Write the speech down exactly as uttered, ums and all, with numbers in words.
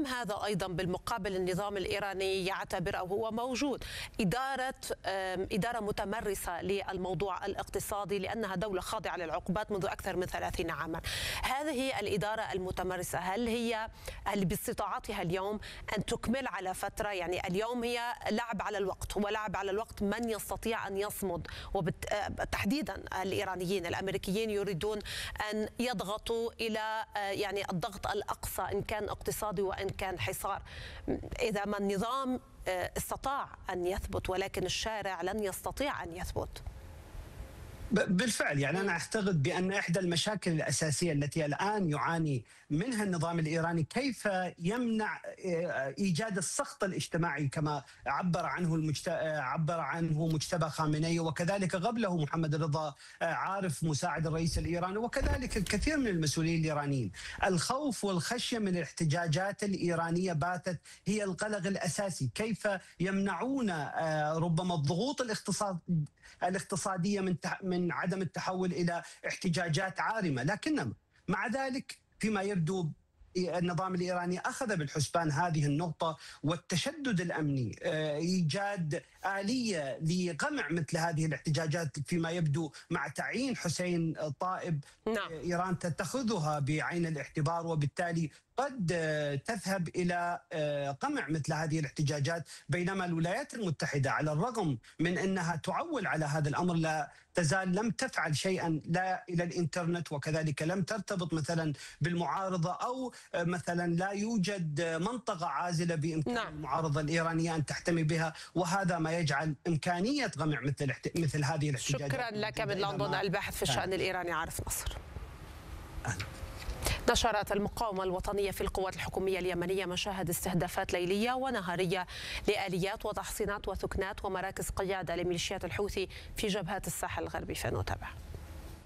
هذا أيضا بالمقابل النظام الإيراني يعتبر أو هو موجود إدارة إدارة متمرسة للموضوع الاقتصادي لأنها دولة خاضعة للعقوبات منذ أكثر من ثلاثين عاما. هذه الإدارة المتمرسة هل هي هل باستطاعتها اليوم أن تكمل على فترة؟ يعني اليوم هي لعب على الوقت، ولعب على الوقت من يستطيع أن يصمد، وتحديدا الإيرانيين الأمريكيين يريدون أن يضغطوا إلى يعني الضغط الأقصى إن كان اقتصادي وإن كان حصار. إذا ما النظام استطاع أن يثبت ولكن الشارع لن يستطيع أن يثبت. بالفعل يعني أنا أعتقد بأن إحدى المشاكل الأساسية التي الآن يعاني منها النظام الإيراني كيف يمنع إيجاد السخط الاجتماعي كما عبر عنه المجت... عبر عنه مجتبى خامنئي، وكذلك قبله محمد رضا عارف مساعد الرئيس الإيراني، وكذلك الكثير من المسؤولين الإيرانيين. الخوف والخشية من الاحتجاجات الإيرانية باتت هي القلق الأساسي. كيف يمنعون ربما الضغوط الاقتصاد الاقتصادية من من عدم التحول إلى احتجاجات عارمة. لكن مع ذلك فيما يبدو النظام الإيراني أخذ بالحسبان هذه النقطة والتشدد الأمني، إيجاد آلية لقمع مثل هذه الاحتجاجات فيما يبدو مع تعيين حسين طائب. نعم. إيران تتخذها بعين الاعتبار، وبالتالي قد تذهب إلى قمع مثل هذه الاحتجاجات، بينما الولايات المتحدة على الرغم من أنها تعول على هذا الأمر لا تزال لم تفعل شيئا لا إلى الإنترنت، وكذلك لم ترتبط مثلا بالمعارضة، أو مثلا لا يوجد منطقة عازلة بإمكان نعم. المعارضة الإيرانية أن تحتمي بها، وهذا ما يجعل إمكانية قمع مثل مثل هذه الاحتجاجات. شكرا لك من لندن الباحث في الشأن الإيراني عارف نصر. أهلا. نشرت المقاومة الوطنية في القوات الحكومية اليمنية مشاهد استهدافات ليلية ونهارية لآليات وتحصينات وثكنات ومراكز قيادة لميليشيات الحوثي في جبهات الساحل الغربي، فنتابع.